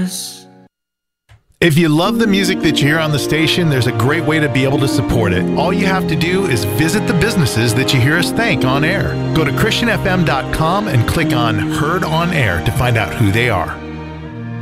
us. If you love the music that you hear on the station, there's a great way to be able to support it. All you have to do is visit the businesses that you hear us thank on air. Go to christianfm.com and click on Heard on Air to find out who they are.